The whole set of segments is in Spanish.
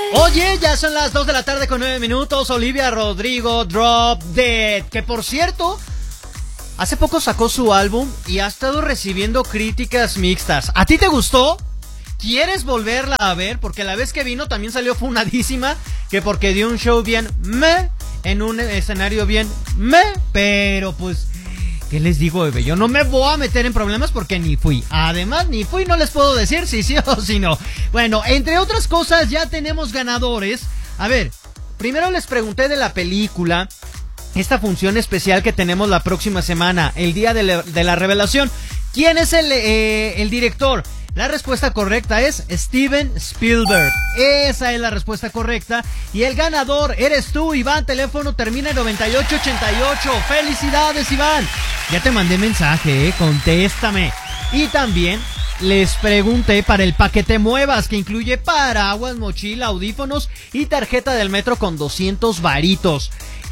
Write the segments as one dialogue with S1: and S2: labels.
S1: Oye, ya son las 2 de la tarde con 9 minutos. Olivia Rodrigo, Drop Dead, que por cierto, hace poco sacó su álbum y ha estado recibiendo críticas mixtas. ¿A ti te gustó? ¿Quieres volverla a ver? Porque la vez que vino también salió funadísima, que porque dio un show bien en un escenario bien pero pues, ¿qué les digo, bebé? Yo no me voy a meter en problemas porque ni fui. Además, ni fui, no les puedo decir si sí o si no. Bueno, entre otras cosas, ya tenemos ganadores. A ver, primero les pregunté de la película, esta función especial que tenemos la próxima semana, el día de la revelación. ¿Quién es el director? La respuesta correcta es Steven Spielberg. Esa es la respuesta correcta. Y el ganador eres tú, Iván. Teléfono termina en 9888. ¡Felicidades, Iván! Ya te mandé mensaje, contéstame. Y también les pregunté para el paquete Muevas, que incluye paraguas, mochila, audífonos y tarjeta del metro con 200 varitos.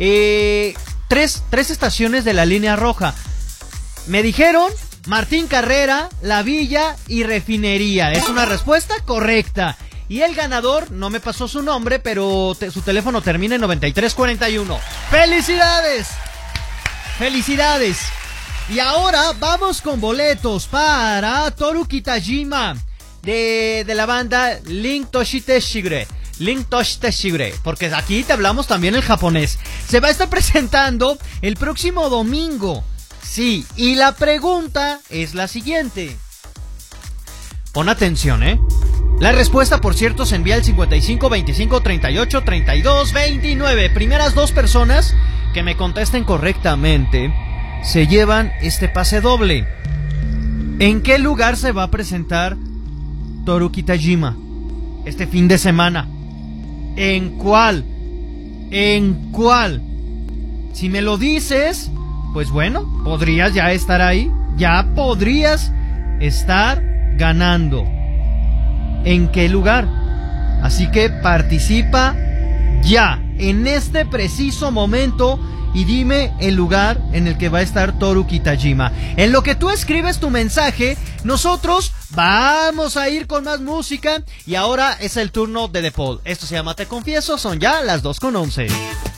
S1: Tres estaciones de la línea roja. Me dijeron Martín Carrera, La Villa y Refinería. Es una respuesta correcta. Y el ganador, no me pasó su nombre, pero su teléfono termina en 9341. ¡Felicidades! ¡Felicidades! Y ahora vamos con boletos para Toru Kitajima de la banda Link Toshite Shigure. Link Toshite Shigure, porque aquí te hablamos también el japonés. Se va a estar presentando el próximo domingo. Sí, y la pregunta es la siguiente. Pon atención, La respuesta, por cierto, se envía al 55 25 38 32 29. Primeras dos personas que me contesten correctamente se llevan este pase doble. ¿En qué lugar se va a presentar Toru Kitajima este fin de semana? ¿En cuál? ¿En cuál? Si me lo dices, pues bueno, podrías ya estar ahí. Ya podrías estar ganando. ¿En qué lugar? Así que participa ya, en este preciso momento, y dime el lugar en el que va a estar Toru Kitajima. En lo que tú escribes tu mensaje, nosotros vamos a ir con más música. Y ahora es el turno de The Paul. Esto se llama Te Confieso, son ya las 2:11.